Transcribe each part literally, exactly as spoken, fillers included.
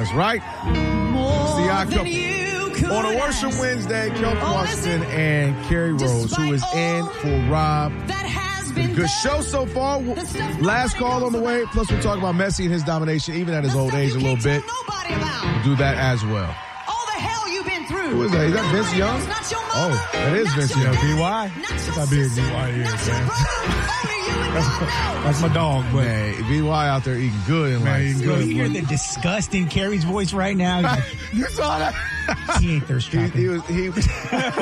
That's right. It's the Odd Couple. On a Worship Wednesday, Kelvin Washington and Kerry Rose, who is in for Rob. Been a good show so far. Last call on the way. Plus, we'll talk about Messi and his domination, even at his old age, a little bit. We'll do that as well. All the hell you've been through. Who is that? Is that Vince Young? Oh, that is Vince Young. B Y? That's how big B Y is, man. that's, that's my dog, but man, B Y out there eating good in life. So you hear the disgust in Kerry's voice right now? You saw that? He ain't thirst trapping. He, he was. He was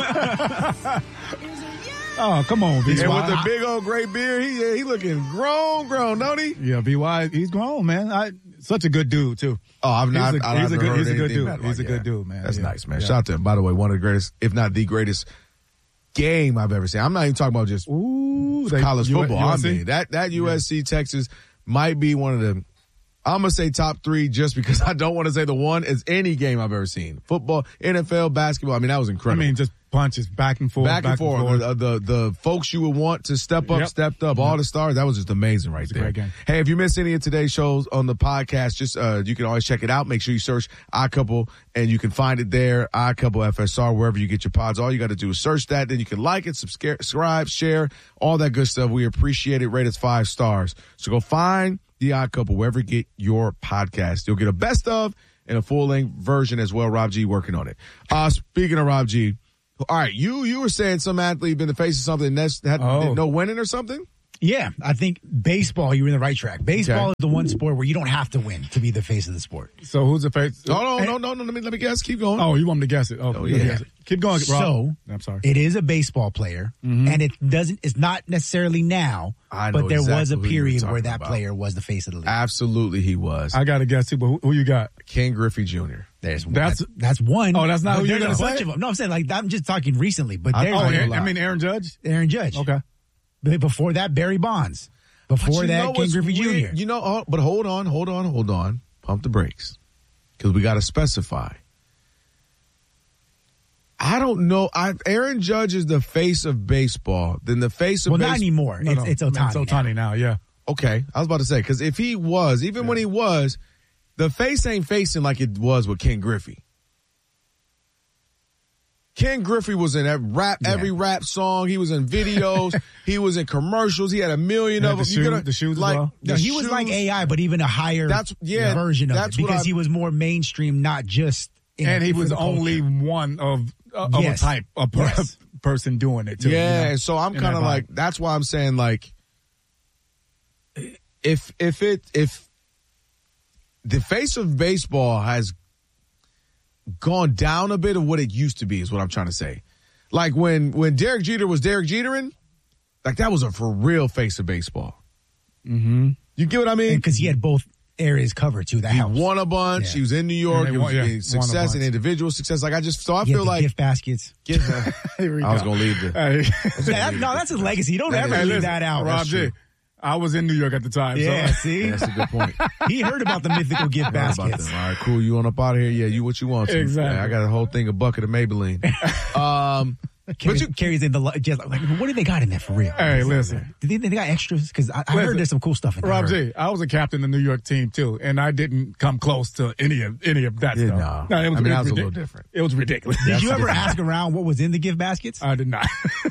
oh, come on, B Y. And with the big old gray beard, he he looking grown, grown, don't he? Yeah, B Y, he's grown, man. I, such a good dude, too. Oh, I've not. He's a, I've he's a good, he's a good dude. Like, he's a yeah. good dude, man. That's yeah. nice, man. Yeah. Shout out to him. By the way, one of the greatest, if not the greatest, game I've ever seen. I'm not even talking about just Ooh, college they, football. U- I mean, that that U S C yeah. Texas might be one of the. I'm gonna say top three just because I don't want to say the one is any game I've ever seen. Football, N F L, basketball. I mean, that was incredible. I mean, just punches back and forth, back, back and forth. And forth. The, the the folks you would want to step up, yep. stepped up. Yep. All the stars. That was just amazing, right there. Hey, if you missed any of today's shows on the podcast, just uh, you can always check it out. Make sure you search iCouple, and you can find it there. iCouple F S R, wherever you get your pods. All you got to do is search that. Then you can like it, subscribe, share, all that good stuff. We appreciate it. Rate us five stars. So go find The Odd Couple wherever you get your podcast. You'll get a best of and a full length version as well. Rob G working on it. Uh, speaking of Rob G. All right, you you were saying some athlete been the face of something that's had oh. no winning or something? Yeah, I think baseball, you were in the right track. Baseball okay. is the one sport where you don't have to win to be the face of the sport. So who's the face? No, no, no, no, no. Let me let me guess. Keep going. Oh, you want me to guess it? Oh, oh yeah. It. Keep going, Rob. So I'm sorry. It is a baseball player, mm-hmm. and it doesn't. It's not necessarily now, I know but there exactly was a period where that about. player was the face of the league. Absolutely, he was. I got to guess too, but who, who you got? Ken Griffey Junior There's one. That's that's, that's one. Oh, that's not but who you're going to say? Bunch of them. No, I'm saying like I'm just talking recently, but I, there's oh, like Aaron, I mean Aaron Judge. Aaron Judge. Okay. But before that, Barry Bonds. Before that, Ken Griffey weird? Junior You know, oh, but hold on, hold on, hold on. Pump the brakes. Because we got to specify. I don't know. I, Aaron Judge is the face of baseball. Then the face of well, baseball. Well, not anymore. No, it's, no. it's Ohtani. It's Ohtani now. now, yeah. Okay. I was about to say, because if he was, even yeah. when he was, the face ain't facing like it was with Ken Griffey. Ken Griffey was in every rap, yeah. every rap song. He was in videos. He was in commercials. He had a million yeah, of them. The, shoe, gonna, the shoes like, as well. No, he shoes. was like A I, but even a higher that's, yeah, version of that's it because I, he was more mainstream, not just. In and a, he was only one of, uh, of yes. a type of yes. person doing it too. Yeah, you know, and so I'm kind of like, that's why I'm saying like, if if it if the face of baseball has gone down a bit of what it used to be is what I'm trying to say. Like when, when Derek Jeter was Derek Jeterin, like that was a for real face of baseball. Mm-hmm. You get what I mean? Because he had both areas covered too. That he helps. won a bunch. Yeah. He was in New York. It was yeah, success and individual success. Like I just, so I he feel like gift baskets. Gift, uh, I was gonna leave the. Hey. that, no, that's his legacy. You don't that ever leave listen, that out. Rob J. I was in New York at the time. Yeah, so. see? Yeah, that's a good point. He heard about the mythical gift baskets. All right, cool. You want up out of here? Yeah, you what you want to. Exactly. Yeah, I got a whole thing, a bucket of Maybelline. Um, Carry, but you carries in the just like what do they got in there for real? Hey, listen. Do they, they got extras? Because I, I heard there's some cool stuff in there. Rob G, I was a captain of the New York team too, and I didn't come close to any of any of that yeah, stuff. No, no, it was, I mean, it was, that was ridiculous. a little different. It was ridiculous. Did That's you ever different. ask around what was in the gift baskets? I did not.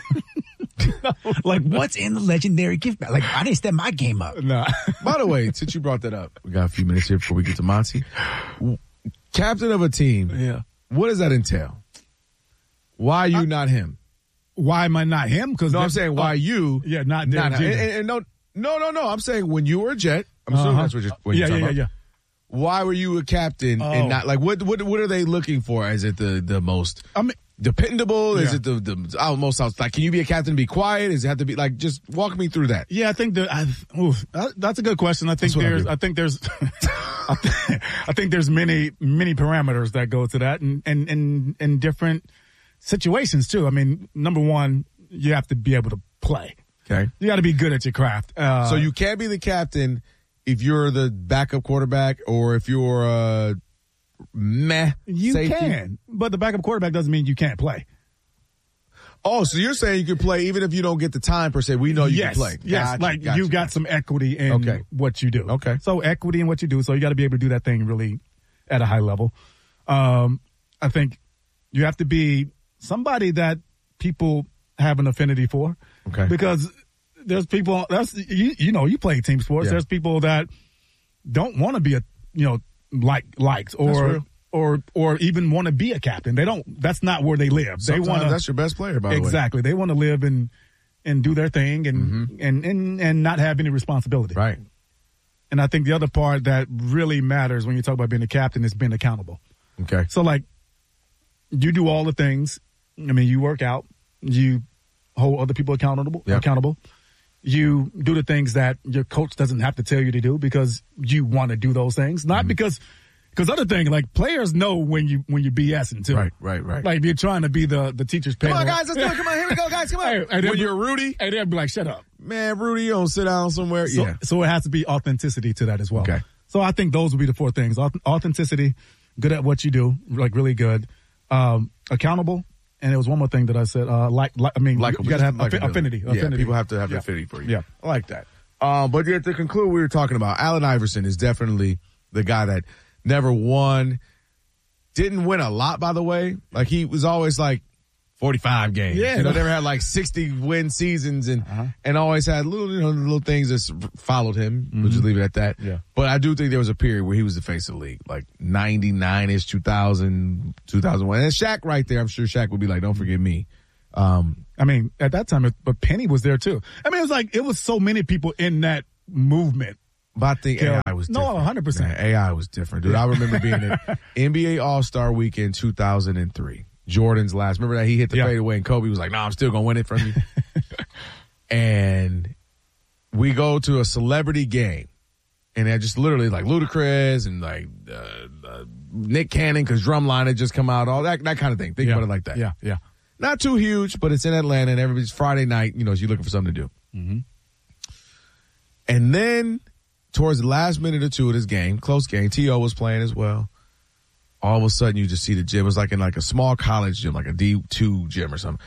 no. Like what's in the legendary gift basket? Like I didn't step my game up. No. By the way, since you brought that up, we got a few minutes here before we get to Monty. Captain of a team. Yeah. What does that entail? Why you, I, not him? Why am I not him? Because no, I'm saying why uh, you? Yeah, not not and, and, and no, no, no, no. I'm saying when you were a Jet. I'm assuming uh-huh. that's what you're, what yeah, you're yeah, talking yeah, about. yeah. Why were you a captain oh. and not like what? What? What are they looking for? Is it the the most? I mean, dependable? Is yeah. it the the almost like? Can you be a captain and be quiet? Does it have to be like? Just walk me through that. Yeah, I think that. I, oof, that's a good question. I think That's there's. I, I think there's. I, th- I think there's many many parameters that go to that, and and and in different situations too. I mean, number one, you have to be able to play. Okay, you got to be good at your craft. Uh, so you can't be the captain if you're the backup quarterback or if you're a meh. You safety. can, but the backup quarterback doesn't mean you can't play. Oh, so you're saying you can play even if you don't get the time per se. We know you yes, can play. Yes, gotcha, like gotcha, you got gotcha. some equity in okay. what you do. Okay. So equity in what you do. So you got to be able to do that thing really at a high level. Um, I think you have to be somebody that people have an affinity for. Okay. Because there's people, that's you, you know, you play team sports. Yeah. There's people that don't want to be a, you know, like likes or or or even want to be a captain. They don't. That's not where they live. Sometimes they want to. That's your best player, by the way. Exactly. They want to live and and do their thing and, Mm-hmm. and and and not have any responsibility. Right. And I think the other part that really matters when you talk about being a captain is being accountable. Okay. So like, you do all the things. I mean, you work out. You hold other people accountable. Yep. Accountable. You do the things that your coach doesn't have to tell you to do because you want to do those things, not Mm-hmm. because. Because other thing, like players know when you when you BSing too. Right, right, right. Like if you're trying to be the the teacher's pet. Come on, guys, let's do it. Come on, here we go, guys. Come on. Hey, and when they'll- you're Rudy, Hey, they'll be like, shut up. man, Rudy, you don't sit down somewhere. So, yeah. so it has to be authenticity to that as well. Okay. So I think those would be the four things: Auth- authenticity, good at what you do, like really good, um, accountable, and there was one more thing that I said, uh, like, like I mean, Like you got to have like affi- affinity. Yeah, affinity. people have to have Yeah. affinity for you. Yeah. I like that. Um, but yeah, to conclude, we were talking about Allen Iverson is definitely the guy that never won, didn't win a lot, by the way. Like he was always like forty-five games. Yeah. You know, never had like sixty win seasons and, Uh-huh. and and always had little, you know, little things that s- followed him. We'll just leave it at that. Yeah. But I do think there was a period where he was the face of the league, like ninety-nine-ish, two thousand, two thousand one. And Shaq right there, I'm sure Shaq would be like, don't forget me. Um, I mean, at that time, it- but Penny was there too. I mean, it was like it was so many people in that movement. But I think Yeah. A I was No, different. one hundred percent. Man, A I was different, dude. I remember being at N B A All-Star Weekend two thousand three. Jordan's last. Remember that he hit the Yeah. fadeaway and Kobe was like, no, nah, I'm still going to win it from you. And we go to a celebrity game. And they're just literally like Ludacris and like uh, uh, Nick Cannon because Drumline had just come out, all that that kind of thing. Think Yeah. about it like that. Yeah, yeah. Not too huge, but it's in Atlanta and everybody's Friday night, you know, so you're looking for something to do. Mm-hmm. And then towards the last minute or two of this game, close game, T O was playing as well. All of a sudden you just see the gym. It was like in like a small college gym, like a D two gym or something.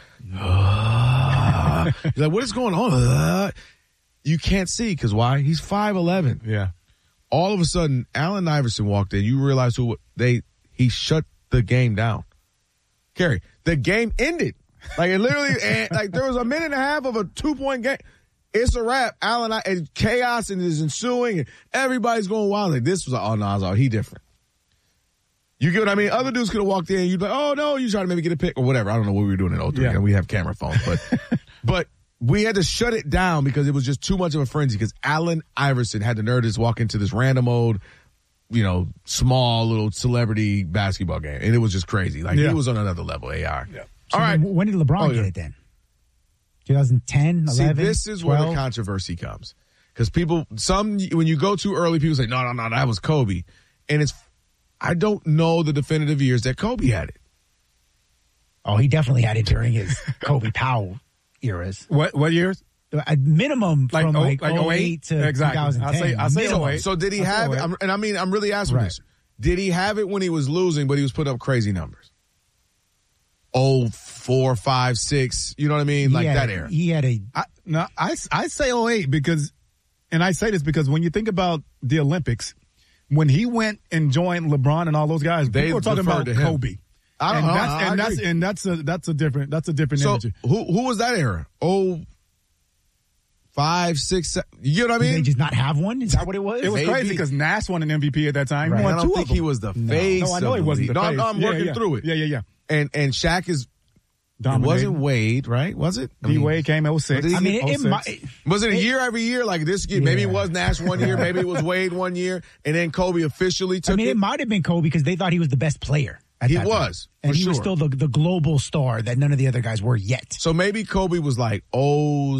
You're like, what is going on? Uh, you can't see because why? He's five eleven. Yeah. All of a sudden, Allen Iverson walked in. You realize who they, he shut the game down. Kerry, the game ended. Like it literally, and like there was a minute and a half of a two point game. It's a wrap. Allen, and chaos and is ensuing and everybody's going wild. Like this was, oh no, I was all, he different. You get what I mean? Other dudes could have walked in. You'd be like, oh no, you trying to maybe get a pick or whatever. I don't know what we were doing in oh three. Yeah. And we have camera phones, but, but we had to shut it down because it was just too much of a frenzy because Allen Iverson had the nerve to just walk into this random old, you know, small little celebrity basketball game. And it was just crazy. Like Yeah. he was on another level, A R. Yeah. So All right. then when did LeBron Oh, get yeah. it then? twenty ten, See, eleven, this is where the twelve? controversy comes. Because people, some, when you go too early, people say, no, no, no, that was Kobe. And it's, I don't know the definitive years that Kobe had it. Oh, he definitely had it during his Kobe Powell eras. What what years? A minimum Like from oh- like, like oh eight oh eight? to Exactly. twenty ten. I say- I say Minimum. oh eight. So did he That's have all it? right. I'm, and I mean, I'm really asking Right. this. Did he have it when he was losing, but he was putting up crazy numbers? Oh, four, five, six. You know what I mean? He Like had that a- era. He had a I, no, I, I say oh eight because, and I say this because when you think about the Olympics, when he went and joined LeBron and all those guys, They people were talking referred about to him. Kobe. I don't and know. That's, I and that's agree. and that's a that's a different that's a different So energy. who who was that era? Oh, five, six, seven. You know what I Did they mean? just not have one? Is that what it was? It was Maybe. crazy because Nash won an M V P at that time. Right. He I won don't two think of them. he was the No. face. No, I know of he the wasn't league. the No, face. no, I'm Yeah, working yeah. through it. Yeah, yeah, yeah. And and Shaq is. It Dominated. wasn't Wade, right? Was it? I D mean, Wade came oh six. Did he I mean, it, it oh six. might. Was it a year every year? Like this year, maybe it Yeah. was Nash one year, maybe it was Wade one year, and then Kobe officially took I mean, it. it might have been Kobe because they thought he was the best player. At He that time. was, and for he was sure. still the the global star that none of the other guys were yet. So maybe Kobe was like oh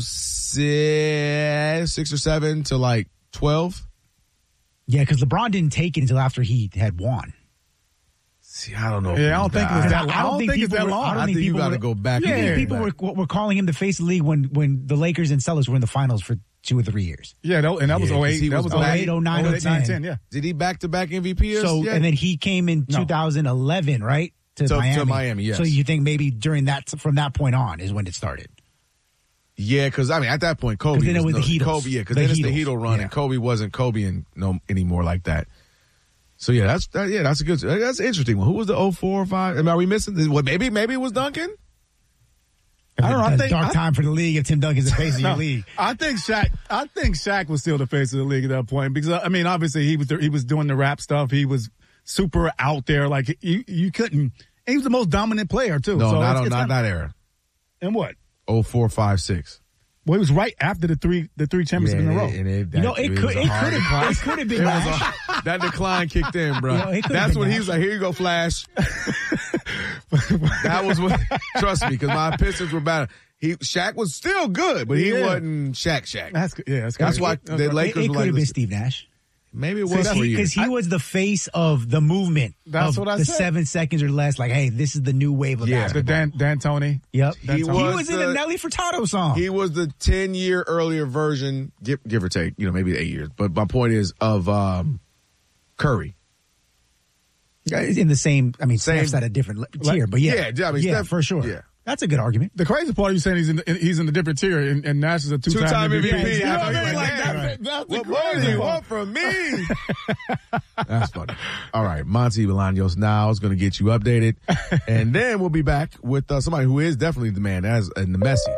six, six or seven to like twelve. Yeah, because LeBron didn't take it until after he had won. See, I don't know. if Yeah, it I don't think it was I- that. I don't think it's people that were- long. I don't I think think you people got to were- go back. You and think look people back. were were calling him the face of the league when when the Lakers and Celtics were in the finals for two or three years. Yeah, that, and that was Yeah, 'cause oh eight. he That was was back- oh eight, oh nine, oh nine, oh ten. ten. Yeah. Did he back to back M V P? So yeah. and then he came in No. two thousand eleven, right? To, To- to Miami. Miami, yes. So you think maybe during that from that point on is when it started. yeah, because I mean at that point Kobe 'Cause then it was no, the Heatles. Kobe, yeah, because The then it's the Heatles. Heatle run, Yeah. and Kobe wasn't Kobe and no anymore like that. So yeah, that's that, yeah, that's a good. That's an interesting one. Who was the oh four or five? I mean, are we missing? What, maybe maybe it was Duncan. I don't know. I think dark I, time for the league if Tim Duncan's the face of no, your league. I think Shaq. I think Shaq was still the face of the league at that point because I mean, obviously he was he was doing the rap stuff. He was super out there. Like you, you couldn't. He was the most dominant player too. No, so not it's, it's not not that era. And what? Oh four five six. Well, he was right after the three the three championships Yeah, in a row. And it, that, You know, it it could was a it hard could have decline. it could have been It was Nash. a- that decline kicked in, bro. You know, it could've That's been when he Nash. was like, "Here you go, Flash." That was what. Trust me, because my Pistons were bad. He Shaq was still good, but he Yeah. wasn't Shaq Shaq. That's yeah. That's, That's crazy. why Okay. the It, Lakers it were could like, have been listen, Steve Nash. maybe it was for you. Because he, he was the face of the movement. That's of what I the said. seven seconds or less. Like, hey, this is the new wave of Yeah. the basketball. Dan D'Antoni. Yep. He He was was in the- a Nelly Furtado song. He was the ten year earlier version, give, give or take, you know, maybe eight years. But my point is of um, Curry. in the same, I mean, Same- Steph's at a different le- tier, but yeah. Yeah, I mean, yeah, Steph- for sure. yeah. That's a good argument. The crazy part, you're saying he's in the, he's in a different tier, and, and Nash is a two-time, Two-time M V P. M V P. You know Yeah, what I mean? like, Like, man, that's, that's the What more do crazy you part. want from me? That's funny. All right, Monty Bolaños now is going to get you updated, and then we'll be back with uh, somebody who is definitely the man, as in the Messi.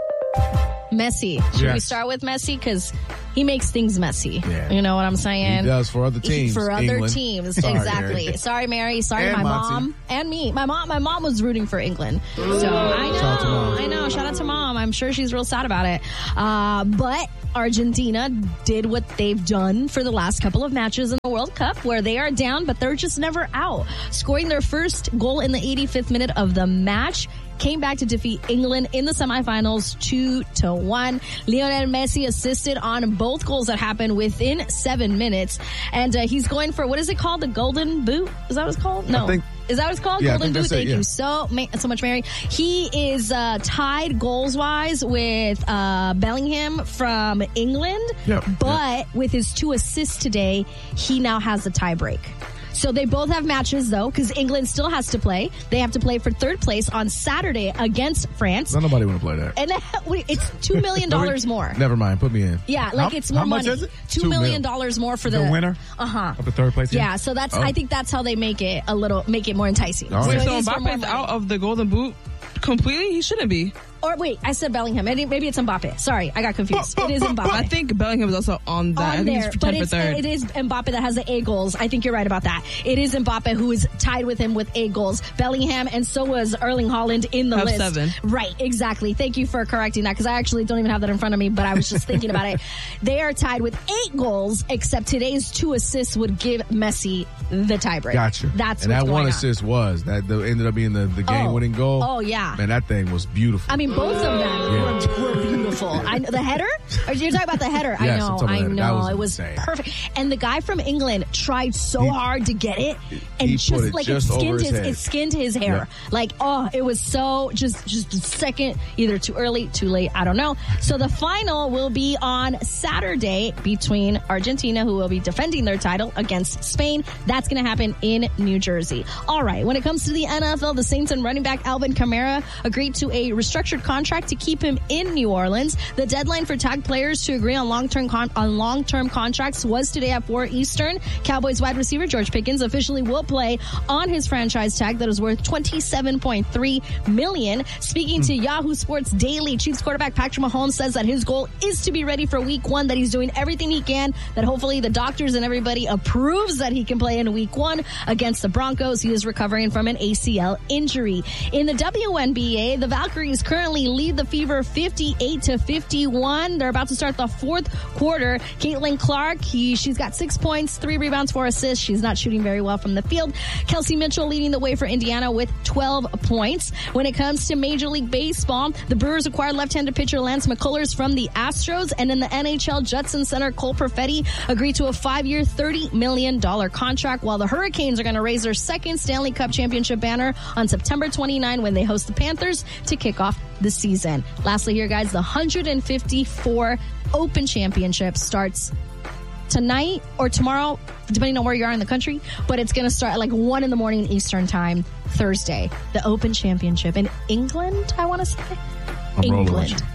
Messi. Should we Yes. start with Messi? Because he makes things messy. Yeah. You know what I'm saying? He does for other teams. For other England. teams, Sorry, exactly. Mary. Sorry, Mary. Sorry, And my Monty. mom and me. My mom, my mom was rooting for England. So I know, Shout out to Mom. I know. Shout out to mom. I'm sure she's real sad about it. Uh, but Argentina did what they've done for the last couple of matches in the World Cup, where they are down, but they're just never out. Scoring their first goal in the eighty-fifth minute of the match. Came back to defeat England in the semifinals two to one. Lionel Messi assisted on both goals that happened within seven minutes. And uh, he's going for, what is it called? The Golden Boot? Is that what it's called? No. I think- Is that what it's called? Yeah, I Golden think Boot. that's it, Thank yeah. you so, ma- so much, Mary. He is uh, tied goals wise with uh, Bellingham from England. Yep, But with his two assists today, he now has the tie break. So they both have matches, though, because England still has to play. They have to play for third place on Saturday against France. Not nobody want to play that. And wait, it's two million dollars more. Never mind. Put me in. Yeah, like How- it's more how much money. is it? Two Two million mil. dollars more for the, The winner Uh huh. of the third place. Yeah, so that's. Oh. I think that's how they make it a little, make it more enticing. All So right. it So is for more Mbappe's money. out of the Golden Boot completely? He shouldn't be. Or wait, I said Bellingham. Maybe maybe it's Mbappe. Sorry, I got confused. It is Mbappe. I think Bellingham is also on that. I on think there, he's but tied for it's, third. it is Mbappe that has the eight goals. I think you're right about that. It is Mbappe who is tied with him with eight goals. Bellingham, and so was Erling Haaland in the Have list. seven. Right, exactly. Thank you for correcting that, because I actually don't even have that in front of me, but I was just thinking about it. They are tied with eight goals, except today's two assists would give Messi the tiebreaker. Gotcha. That's and what's that going one on. assist was that the, ended up being the, the game winning goal. Oh, yeah. Man, that thing was beautiful. I mean, both of them Yeah. were, were beautiful. I know the header. Or you're talking about the header? I Yes, I'm know. talking about I the header. That know. was It was insane. perfect. And the guy from England tried so He- hard to get it, and he just put it like just it over skinned his his, head. it skinned his hair. Yep. Like, oh, it was so just just a second, either too early, too late. I don't know. So the final will be on Saturday between Argentina, who will be defending their title, against Spain. That's going to happen in New Jersey. All right. When it comes to the N F L, the Saints and running back Alvin Kamara agreed to a restructured contract to keep him in New Orleans. The deadline for tag players to agree on long-term con- on long-term contracts was today at four Eastern. Cowboys wide receiver George Pickens officially will play on his franchise tag that is worth twenty-seven point three million dollars. Speaking to Yahoo Sports Daily, Chiefs quarterback Patrick Mahomes says that his goal is to be ready for week one, that he's doing everything he can, that hopefully the doctors and everybody approves that he can play in week one against the Broncos. He is recovering from an A C L injury. In the W N B A, the Valkyries currently lead the Fever fifty-eight to fifty-one. They're about to start the fourth quarter. Caitlin Clark, he, she's got six points, three rebounds, four assists. She's not shooting very well from the field. Kelsey Mitchell leading the way for Indiana with twelve points. When it comes to Major League Baseball, the Brewers acquired left-handed pitcher Lance McCullers from the Astros, and in the N H L, Judson center Cole Perfetti agreed to a five-year, thirty million dollars contract, while the Hurricanes are going to raise their second Stanley Cup championship banner on September twenty-ninth when they host the Panthers to kick off the season. Lastly here, guys, the one hundred fifty-four Open Championship starts tonight or tomorrow, depending on where you are in the country, but it's going to start at like one in the morning Eastern time, Thursday. The Open Championship in England, I want to say. I'm rolling with England. you.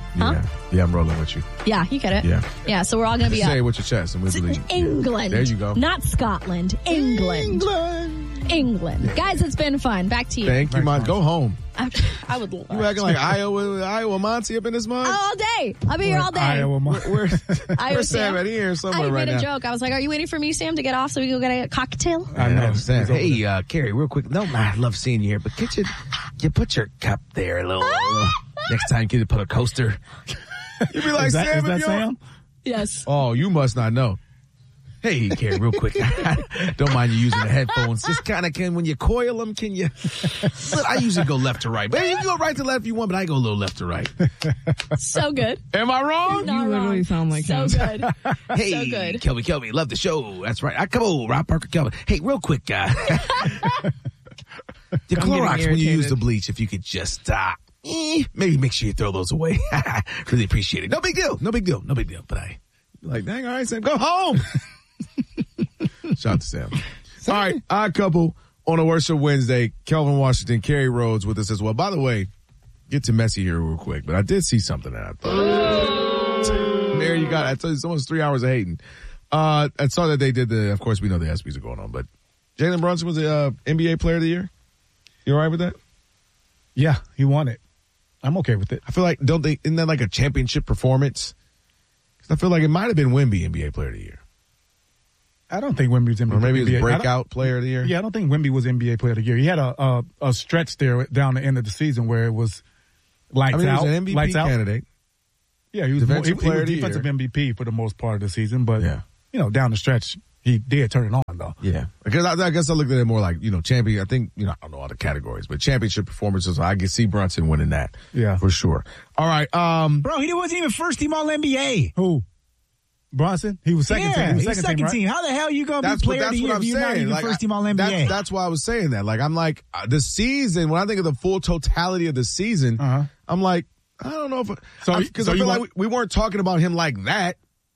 Huh? Yeah. Yeah, I'm rolling with you. Yeah, you get it. Yeah. Yeah, so we're all going to be Say up. it with your chest and we believe. England. There you go. Not Scotland. England. England. England. Guys, it's been fun. Back to you. Thank you, man. Go home. I, I would love You acting like Iowa, Iowa Monty up in this mug? all day. I'll be here all day. Iowa, Mo- Where, Iowa where's Sam Sam. at? He here somewhere I right made a now. joke. I was like, are you waiting for me, Sam, to get off so we can go get a cocktail? I know. Sam. He's over Hey, uh, Carrie, real quick. No, I love seeing you here, but get your, you put your cup there a little. little. Next time, get to put a coaster. You'd be like, Is that, Sam, is that if you're- Sam? Yes. Oh, you must not know. Hey, Carrie, real quick. Don't mind you using the headphones. Just kind of can, when you coil them, can you? Look, I usually go left to right. Maybe you can go right to left if you want, but I go a little left to right. So good. Am I wrong? Not You literally wrong. sound like so him. good. Hey, So good. Kelby, Kelby, love the show. That's right. I come on, Rob Parker, Kelby. Hey, real quick, guy. the I'm Clorox, getting when you use irritated. the bleach, if you could just, uh, eh, maybe make sure you throw those away. Really appreciate it. No big deal. No big deal. No big deal. But I, like, dang, all right, Sam, go home. Shout out to Sam. All right, odd couple on a Worship Wednesday. Kelvin Washington, Kerry Rhodes with us as well. By the way, get to messy here real quick, but I did see something that I thought. There you got it. I told you, it's almost three hours of hating. Uh, I saw that they did the, of course, we know the ESPYs are going on, but Jalen Brunson was the uh, N B A Player of the Year. You all right with that? Yeah, he won it. I'm okay with it. I feel like, don't they, isn't that like a championship performance? 'Cause I feel like it might have been Wemby N B A Player of the Year. I don't think Wemby was N B A. Or maybe it was N B A. I don't- breakout player of the year. Yeah, I don't think Wemby was N B A Player of the Year. He had a a, a stretch there down the end of the season where it was lights I mean, he out. was an M V P lights out. candidate. Yeah, he was, more, Defensive he, he Player was of the defensive Year. M V P for the most part of the season, but Yeah. you know, down the stretch, he did turn it on though. Yeah, because I, I guess I looked at it more like, you know, champion. I think, you know, I don't know all the categories, but championship performances. I can see Brunson winning that. Yeah. for sure. All right. Um, Bro, he wasn't even first team All N B A. Who? Bronson? He was second yeah, team. He was he was second, second team, right? team. How the hell you gonna that's be what player of that's the what year I'm if you're not saying. even Like, first team All N B A? that's, that's why I was saying that. Like, I'm like uh, the season. When I think of the full totality of the season, Uh-huh. I'm like, I don't know if So- because so I you feel like want- we, we weren't talking about him like that.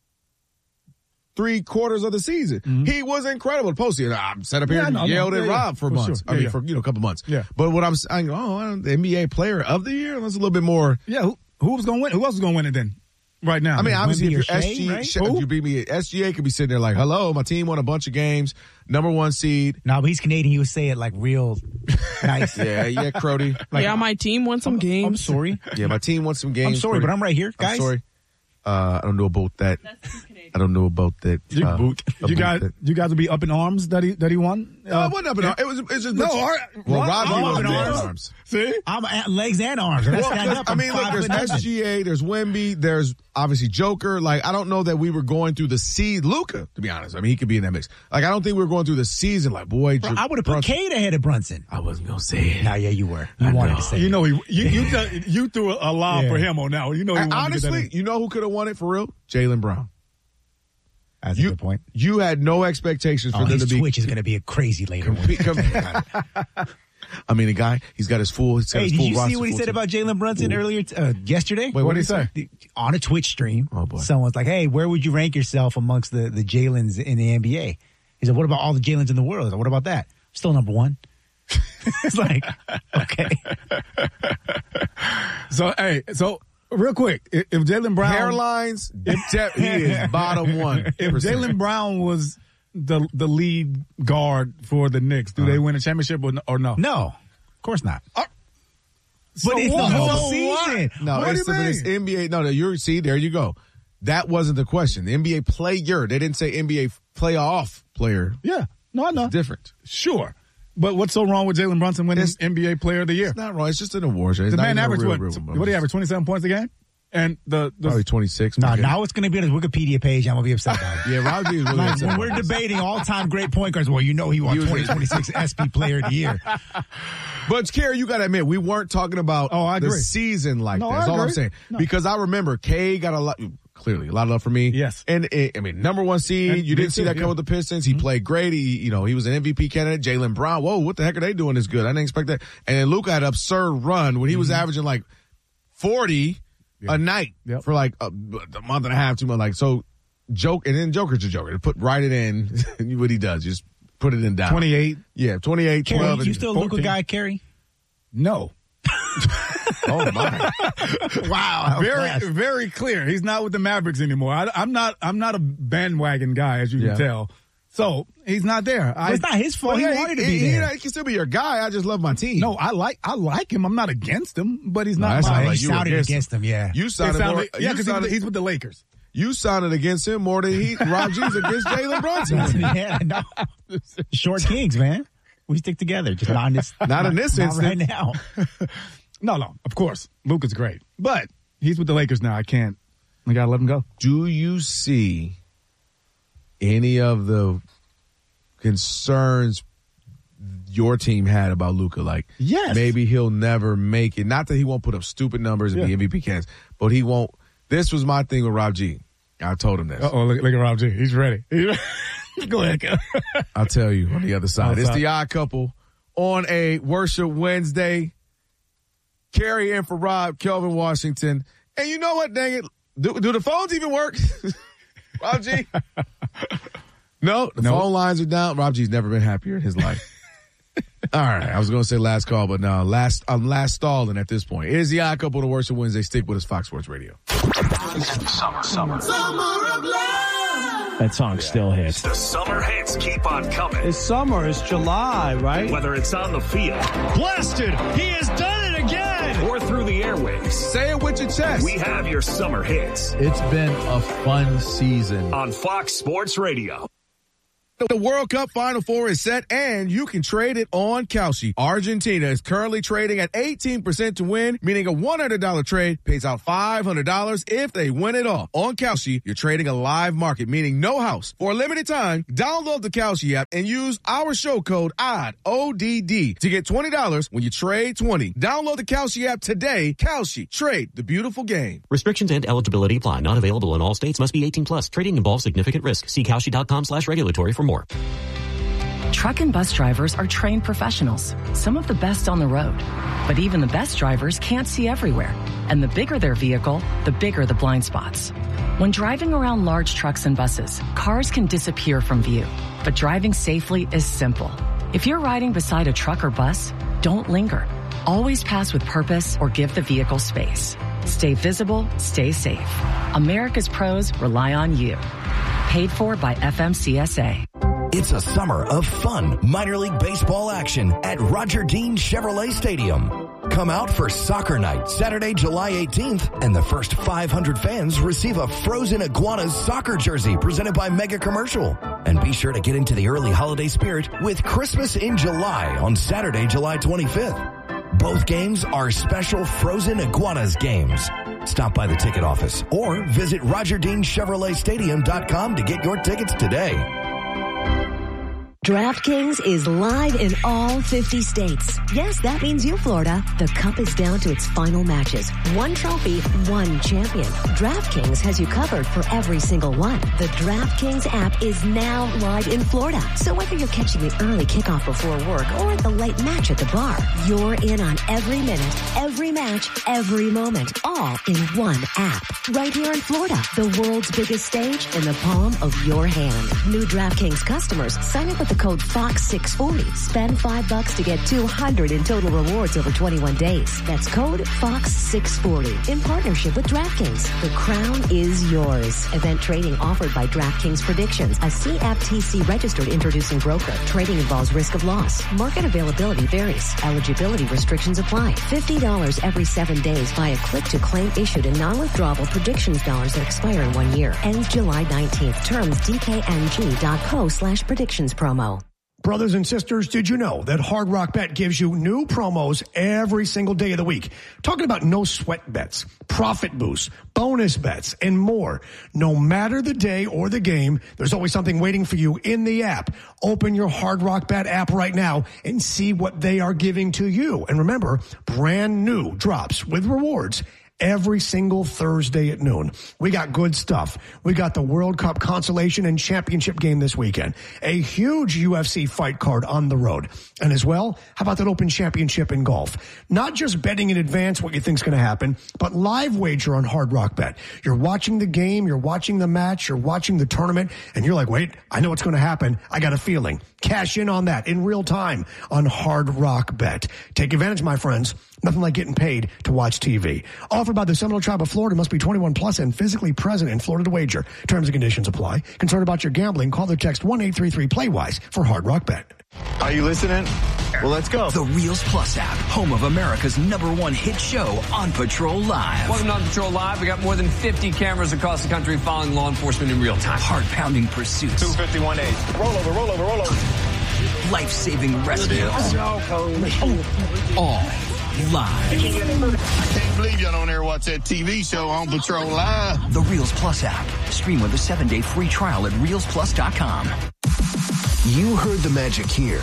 Three quarters of the season, Mm-hmm. he was incredible. Posted, I sat up here Yeah, and no, no, yelled yeah, at yeah, Rob for, for months. sure. I Yeah, mean, yeah. for you know, a couple months. Yeah. But what I'm saying, oh, I don't- the N B A Player of the Year. That's a little bit more. Yeah, who, who was going to win? Who else was going to win it then? Right now. I mean, obviously, Wemby if you're or S Shea, G A, right? Shea- Who? if you beat me, S G A could be sitting there like, hello, my team won a bunch of games, number one seed. No, but he's Canadian. He would say it like real nice. Yeah, yeah, Crody. yeah, my team won some games. I'm sorry. Yeah, my team won some games. I'm sorry, Crody. but I'm right here, guys. I'm sorry. Uh, I don't know about that. I don't know about that. You, uh, boot. about you guys, that. you guys will be up in arms that he that he won. No, it wasn't up in arms. It was. It was just No, but- all right. Well, Rob- Robbie I'm was up in in arms. arms. See, I'm at legs and arms. When I Well, stand up, I I'm mean, look, five there's foot nothing. S G A, there's Wemby, there's obviously Joker. Like, I don't know that we were going through the season. Luka, to be honest. I mean, he could be in that mix. Like, I don't think we were going through the season. Like, boy, Bro, I would have put Brunson- Cade ahead of Brunson. I wasn't gonna say it. Nah, yeah, you were. You I wanted know. to say you it. know he you you, th- you threw a lob Yeah. for him on that one. You know he And wanted to get that honestly, in. you know who could have won it for real? Jalen Brown. That's a You, good point. you had no expectations for Oh, them his to be. Twitch is going to be a crazy later. compete- com- I mean, the guy, he's got his full. He's got Hey, his did full you see roster, what he full said team. about Jalen Brunson earlier t- uh, yesterday? Wait, what did he say? On a Twitch stream, Oh, boy. someone's like, "Hey, where would you rank yourself amongst the the Jalen's in the N B A?" He said, "What about all the Jalen's in the world?" I said, "What about that? Still number one." It's like, okay, So hey, so real quick, if, if Jalen Brown Hairlines, de- he is bottom one. if Jalen Brown was the the lead guard for the Knicks, do they win a championship or no? Or no? no, of course not. So but it's what? the whole So season. No, What do it's, you the, it's mean? N B A. No, no, you're see, there you go. That wasn't the question. The N B A player. They didn't say N B A playoff player. Yeah, no, I know. Different. Sure, but what's so wrong with Jalen Brunson winning It's- N B A Player of the Year? It's not wrong. It's just an award show. It's The not man even a averaged real, what? real- what do you average? Twenty-seven points a game, and the, the Probably twenty-six. No, Okay. now it's going to be on his Wikipedia page. I'm going to be upset about it. Yeah, Robbie is really Like, upset when about we're this. debating all-time great point guards, well, you know he won He was- twenty twenty-six S P Player of the Year. But Kerry, you got to admit, we weren't talking about Oh, I the agree. season like No, that. I That's all I'm agree. saying. No. Because I remember K got a lot, clearly, a lot of love for me. Yes. And it, I mean, number one seed, And you me didn't see too, that come yeah. with the Pistons. He Mm-hmm. played great. He, you know, he was an M V P candidate. Jalen Brown, whoa, what the heck are they doing this good? I didn't expect that. And then Luka had an absurd run when he was averaging like forty a night Mm-hmm. Yep. for like a, a month and a half, two months. Like, so, joke, and then Joker's a Joker. To put, write it in, what he does, just put it in down. twenty-eight. Yeah, twenty-eight, twelve. Kerry, and you still a Luka fourteen. guy, Kerry? No, Oh, my. Wow. Very, fast. very clear. He's not with the Mavericks anymore. I, I'm not. I'm not a bandwagon guy, as you Yeah. can tell. So he's not there. I, But it's not his fault. He Well, wanted to he, be he, there. He can still be your guy. I just love my team. no, I like. I like him. I'm not against him, but he's No, not that my. sounds he like you were sounded against against him, yeah. You It sounded sounded- more, yeah, you because sounded, he's with the Lakers. you sounded against him more than he Rob G's against Jalen Brunson. yeah, no. Short kings, man. We stick together. Just not in this. Not in this not right instance. now. No, no. Of course, Luke is great, but he's with the Lakers now. I can't. I gotta let him go. Do you see any of the concerns your team had about Luka? Like, Yes. maybe he'll never make it. Not that he won't put up stupid numbers and Yeah. be M V P candidates, but he won't. This was my thing with Rob G. I told him this. Uh oh, look, look at Rob G. He's ready. Go ahead, Kev. I'll tell you on the other side. Outside. It's the Odd Couple on a Worship Wednesday. Carrie in for Rob, Kelvin Washington. And you know what, dang it? Do, do the phones even work? Rob G? No, the Nope. phone lines are down. Rob G's never been happier in his life. All right, I was going to say last call, but no, last I'm last stalling at this point. It is the Odd Couple on a Worship Wednesday. Stick with us, Fox Sports Radio. Summer, summer. That song still hits. The summer hits keep on coming. It's summer. It's July, right? Whether it's on the field Blasted! He has done it again! or through the airwaves, Say it with your chest. we have your summer hits It's been a fun season. on Fox Sports Radio. The World Cup Final Four is set, and you can trade it on Kalshi. Argentina is currently trading at eighteen percent to win, meaning a one hundred dollars trade pays out five hundred dollars if they win it all. On Kalshi, you're trading a live market, meaning no house. For a limited time, download the Kalshi app and use our show code O D D, O D D, to get twenty dollars when you trade twenty. Download the Kalshi app today. Kalshi, trade the beautiful game. Restrictions and eligibility apply. Not available in all states. Must be eighteen plus. Trading involves significant risk. See Kalshi.com slash regulatory for more. Truck and bus drivers are trained professionals, some of the best on the road. But even the best drivers can't see everywhere. And the bigger their vehicle, the bigger the blind spots. When driving around large trucks and buses, cars can disappear from view. But driving safely is simple. If you're riding beside a truck or bus, don't linger. Always pass with purpose or give the vehicle space. Stay visible, stay safe. America's pros rely on you. Paid for by F M C S A. It's a summer of fun minor league baseball action at Roger Dean Chevrolet Stadium. Come out for Soccer Night, Saturday, July eighteenth, and the first five hundred fans receive a Frozen Iguanas soccer jersey presented by Mega Commercial. And be sure to get into the early holiday spirit with Christmas in July on Saturday, July twenty-fifth. Both games are special Frozen Iguanas games. Stop by the ticket office or visit roger dean chevrolet stadium dot com to get your tickets today. DraftKings is live in all fifty states. Yes, that means you, Florida. The Cup is down to its final matches. One trophy, one champion. DraftKings has you covered for every single one. The DraftKings app is now live in Florida. So whether you're catching the early kickoff before work or the late match at the bar, you're in on every minute, every match, every moment, all in one app. Right here in Florida, the world's biggest stage in the palm of your hand. New DraftKings customers, sign up with the code Fox six forty. Spend five bucks to get two hundred in total rewards over twenty-one days. That's code Fox six forty. In partnership with DraftKings. The crown is yours. Event trading offered by DraftKings Predictions, a C F T C registered introducing broker. Trading involves risk of loss. Market availability varies. Eligibility restrictions apply. fifty dollars every seven days via click to claim issued in non-withdrawable predictions dollars that expire in one year. Ends July nineteenth. Terms D K N G dot co slash predictions promo. Brothers and sisters, did you know that Hard Rock Bet gives you new promos every single day of the week? Talking about no sweat bets, profit boosts, bonus bets, and more. No matter the day or the game, there's always something waiting for you in the app. Open your Hard Rock Bet app right now and see what they are giving to you. And remember, brand new drops with rewards every single Thursday at noon. We got good stuff. We got the World Cup consolation and championship game this weekend. A huge U F C fight card on the road. And as well, how about that Open Championship in golf? Not just betting in advance what you think's going to happen, but live wager on Hard Rock Bet. You're watching the game, you're watching the match, you're watching the tournament, and you're like, wait, I know what's going to happen. I got a feeling. Cash in on that in real time on Hard Rock Bet. Take advantage, my friends. Nothing like getting paid to watch T V. Offered by the Seminole Tribe of Florida, must be twenty-one plus and physically present in Florida to wager. Terms and conditions apply. Concerned about your gambling? Call or text one eight three three play wise for Hard Rock Bet. Are you listening? Well, let's go. The Reels Plus app, home of America's number one hit show, On Patrol Live. Welcome to On Patrol Live. We got more than fifty cameras across the country following law enforcement in real time. Heart-pounding pursuits. two fifty-one H. Roll over, roll over, roll over. Life-saving rescues. All live. I can't believe y'all don't ever watch that T V show On Patrol Live. The Reels Plus app. Stream with a seven-day free trial at reels plus dot com. You heard the magic here.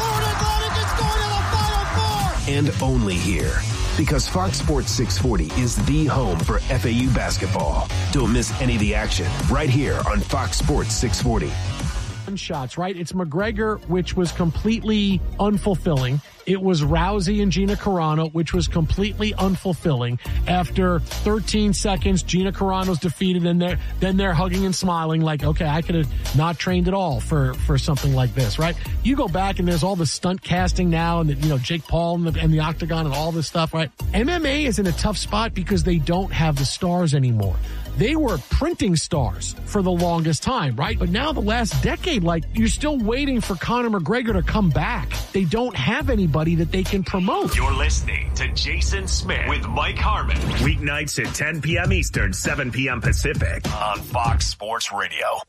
And only here. Because Fox Sports six forty is the home for F A U basketball. Don't miss any of the action right here on Fox Sports six forty. Shots, right? It's McGregor, which was completely unfulfilling. It was Rousey and Gina Carano, which was completely unfulfilling. After thirteen seconds, Gina Carano's defeated, and they're, then they're hugging and smiling like, okay, I could have not trained at all for, for something like this, right? You go back and there's all the stunt casting now, and the, you know, Jake Paul and the, and the Octagon and all this stuff, right? M M A is in a tough spot because they don't have the stars anymore. They were printing stars for the longest time, right? But now the last decade, like, you're still waiting for Conor McGregor to come back. They don't have anybody that they can promote. You're listening to Jason Smith with Mike Harmon. Weeknights at ten p.m. Eastern, seven p.m. Pacific on Fox Sports Radio.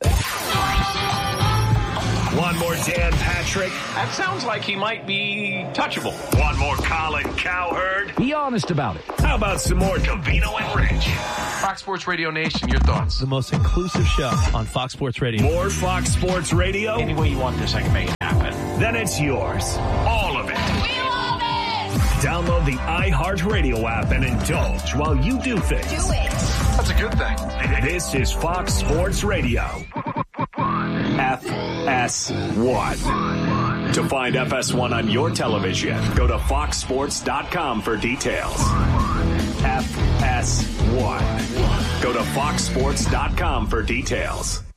One more Dan Patrick. That sounds like he might be touchable. One more Colin Cowherd. Be honest about it. How about some more Covino and Rich? Fox Sports Radio Nation, your thoughts? The most inclusive show on Fox Sports Radio. More Fox Sports Radio? Any way you want this, I can make it happen. Then it's yours. All of it. We love it! Download the iHeartRadio app and indulge while you do things. Do it! That's a good thing. This is Fox Sports Radio. F S one. To find F S one on your television, go to fox sports dot com for details. F S one. Go to fox sports dot com for details.